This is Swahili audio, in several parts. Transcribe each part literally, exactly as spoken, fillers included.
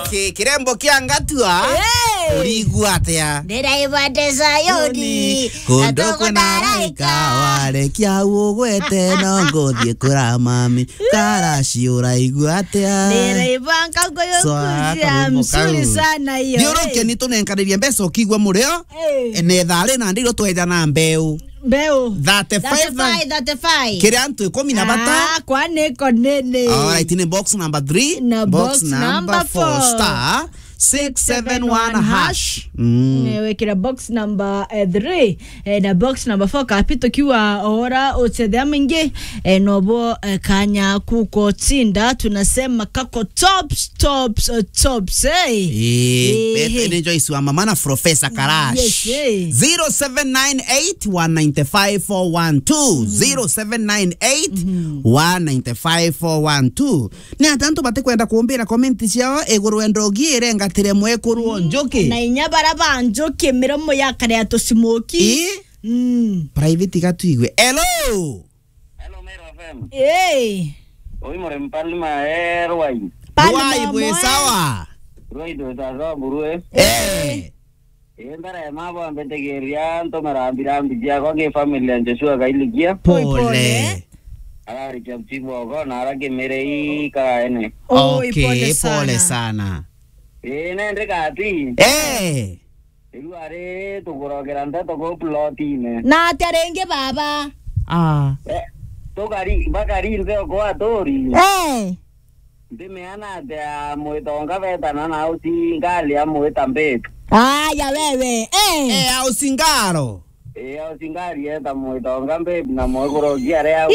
Okay, kirembo kia ngatua. Urigua atia. Ndiraibandeza yoni. Kondoko naraika wale kia ugwete no ngothie kura mami. Karashi uraigua atia. Ndiraibanga goyo kuzia msuri sana hiyo. Ndioroke ni tunenkaribia mbeca ukigwa murio. Ne thale na ndiro tweja na mbeu. Mbeu. thirty-five. thirty-five. Kire antu kumi na bata. Ah, kwa neko nene. Alright, in box number three. Na box, box number four. Star. six seven one hash. Mm. Wekira box number uh, three uh, na box number four kapito kiwa ora uchedea mingi uh, nobo uh, kanya kuko tinda tunasema kako tops tops uh, tops hey. Eh, hey. Enjoy iswa mama na Professor Karash. Yes, hey. zero seven nine eight one nine five four one two zero seven nine eight one nine five four one two. Ni atanto bate kwenda kuombera comment yao eguru endogire ngatire mwekuru njoke. Na inyabara banjoke miromo yakare ya tosimoki. Eh? Mm. Private gatuigwe. Hello. Hello Mero F M. Eh. Oi more mpalima erwai. Wai bwe sawa. Roi do sawa burue. Eh. Endara mabo ambetegeria ntomarambira mbijia kwa ge family anjeshua kailigia. Pole. Ari chamtibu ogo na arake merei ka ene. Okay, pole sana. Eh nende kati. Eh. Ilu are tugorogera nda togo ploti ne. Na terenge baba. Ah. Eh to gari bakari ndio kwa tori. Eh. Ndimeana de moitonga vetana na usi ngali amoita mbetu. Ah ya wewe. Eh. Eh au singaro. Eh au singari eta moitonga mbetu na mogorogia rea.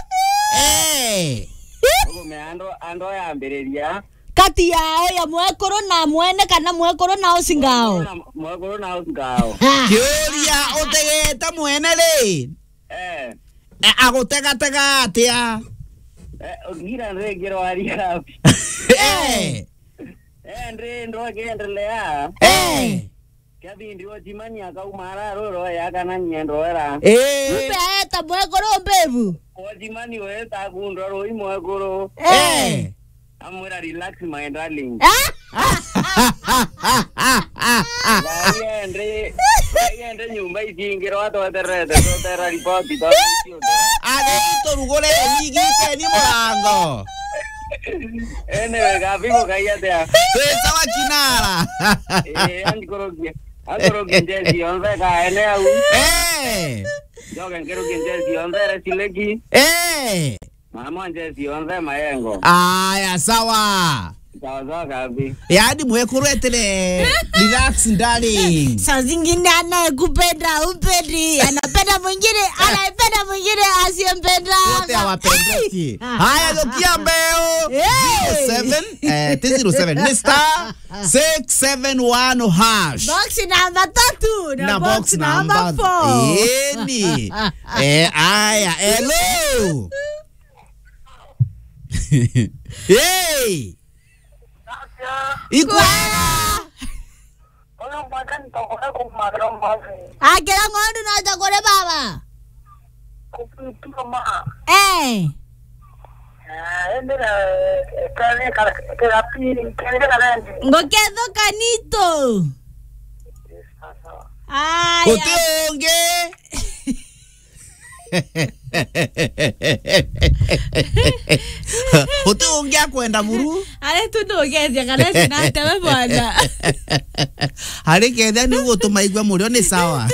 Eh. Ogo me ando ando ya mbereria. Kati yao ya mwekoro na mwene kana mwekoro na osingao. Mwekoro na osingao. Kioria otegeta mwene le. Eh. Eh agotega tega atia. Eh gira regero ari hapi. Eh. Eh ndre ndo gendelea. Eh. Kabi ndio jimanya ka umara roro ya kana nyendo era. Eh. Mbeta mwekoro mbevu. Ojimani we ta kundo ro imwekoro. Eh. Amura relax my darling. Ah! Andre, andre nyumba isingiro watu waterete totera ripoti to. Ale ito rugole nyigite ni murango. Ene gabigo kayate. Pesa wa kinara. Eh andikorogia. Andikorogia jesi onve ka ene au. Eh. Jogen kero jesi onve resileki. Eh. Mama jesi onve mayengo. Aya sawa. Sawa sawa gabi. Yaani mwekuru etele. Relax darling. Saa zingine anayekupenda umpendi, anapenda mwingine, anapenda mwingine asiyempenda. Wote hawapendeki. Haya lokia mbeo. zero seven eh zero seven ni star six seven one hash. Box number tatu na, Na box, box number, number four. Eni. Eh aya hello. Hey. Ikwa. Ono makan tokona kumadro masi. Akira ngondo na takore baba. Kupitu kama. Eh. Ah, endera kale kale kale kale kale. Ngokezo kanito. Ay. Kotonge. Kotonge akwenda muru. Ale tunogezia kana sina tawe bwana. Ale kenda ni gutuma igwa murio ni sawa.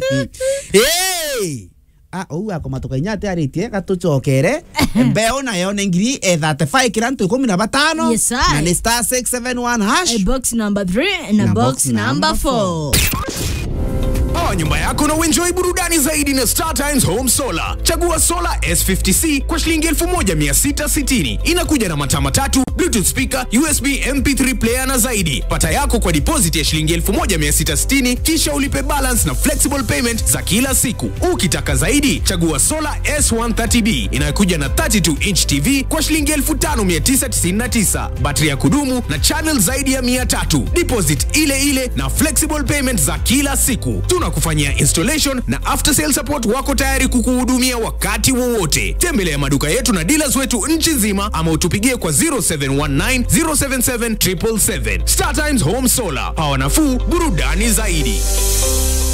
Hey! Ah, ou akomatoka inyate aritie gatuchokere. Mbeo nayo nengiri e thirty-five kirantu kumi na batano. Yes, sir. Na ni star six seven one hash. A box number three and a Na box, box number number four. Oa nyumba yako na uenjoy burudani zaidi na Star Times Home Solar. Chagua Solar S fifty C kwa shilingi elfu moja mia sita sitini. Inakuja na mataa matatu, Bluetooth speaker, U S B M P three player na zaidi. Pata yako kwa deposit ya shilingi elfu moja mia sita sitini kisha ulipe balance na flexible payment za kila siku. Ukitaka zaidi, chagua Solar S one thirty B inayokuja na thirty-two inch T V kwa shilingi elfu tano mia tisa tisini na tisa. Battery ya kudumu na channel zaidi ya mia tatu. Deposit ile ile na flexible payment za kila siku. Tunakufu Tunakufanyia installation na after sale support, wako tayari kukuhudumia wakati wowote. Tembelea maduka yetu na dealers wetu nchi nzima ama utupigie kwa zero seven one nine zero seven seven seven seven seven. Star Times Home Solar, power nafuu, burudani zaidi.